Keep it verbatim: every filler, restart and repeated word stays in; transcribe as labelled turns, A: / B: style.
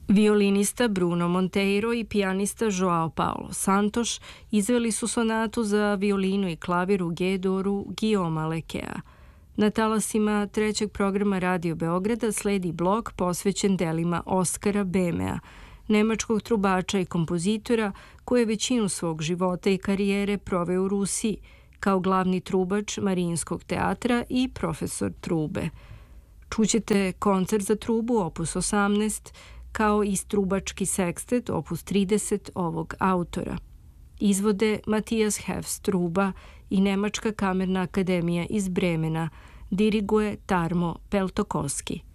A: Violinista Bruno Monteiro i pijanista Joao Paulo Santos izveli su sonatu za violinu i klavir u G-doru Guillauma Lekea. Na talasima trećeg programa Radio Beograda sledi blok posvećen delima Oskara Bemea, nemačkog trubača i kompozitora koji je većinu svog života i karijere proveo u Rusiji kao glavni trubač Marijinskog teatra i profesor trube. Čućete koncert za trubu opus osamnaest kao i trubački sekstet opus trideset ovog autora. Izvode Matijas Hefs truba i Nemačka kamerna akademija iz Bremena, diriguje Tarmo Peltokoski.